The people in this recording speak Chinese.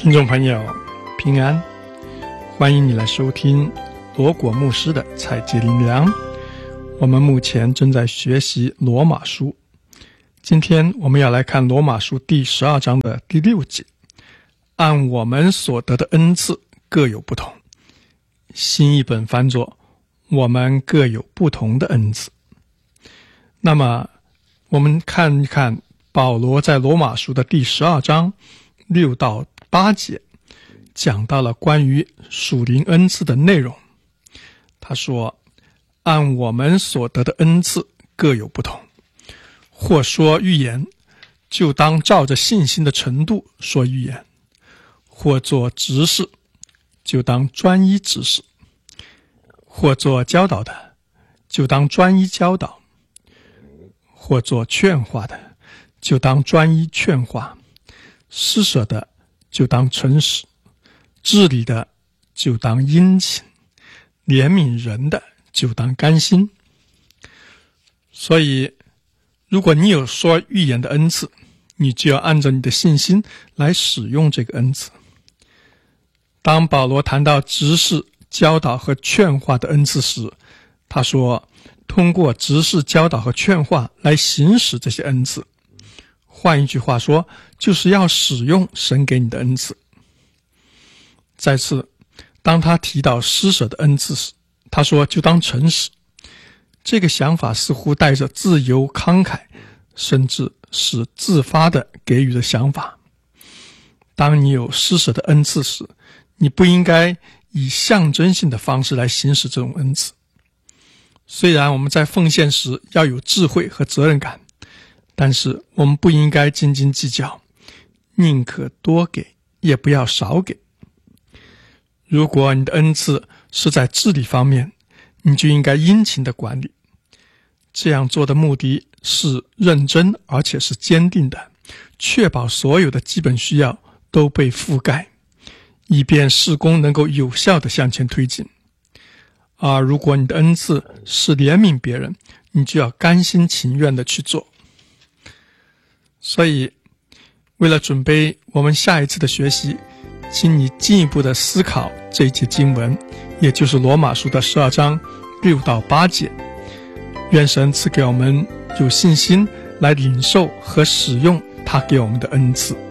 听众朋友平安，欢迎你来收听罗果牧师的采集灵粮。我们目前正在学习罗马书，今天我们要来看罗马书第12章的第6节，按我们所得的恩赐各有不同。新译本翻作我们各有不同的恩赐。那么我们看一看保罗在罗马书的第12章6到8节讲到了关于属灵恩赐的内容。他说，按我们所得的恩赐各有不同，或说预言，就当照着信心的程度说预言；或做执事，就当专一执事；或做教导的，就当专一教导；或做劝化的，就当专一劝化；施舍的，就当诚实；治理的，就当殷勤；怜悯人的，就当甘心。所以如果你有说预言的恩赐，你就要按照你的信心来使用这个恩赐。当保罗谈到执事、教导和劝化的恩赐时，他说通过执事、教导和劝化来行使这些恩赐。换一句话说，就是要使用神给你的恩赐。再次，当他提到施舍的恩赐时，他说就当诚实。这个想法似乎带着自由慷慨，甚至是自发的给予的想法。当你有施舍的恩赐时，你不应该以象征性的方式来行使这种恩赐。虽然我们在奉献时要有智慧和责任感，但是我们不应该斤斤计较，宁可多给，也不要少给。如果你的恩赐是在治理方面，你就应该殷勤的管理。这样做的目的是认真而且是坚定的，确保所有的基本需要都被覆盖，以便事工能够有效地向前推进。而如果你的恩赐是怜悯别人，你就要甘心情愿地去做。所以为了准备我们下一次的学习，请你进一步的思考这一节经文，也就是罗马书的12章6到8节。愿神赐给我们有信心来领受和使用他给我们的恩赐。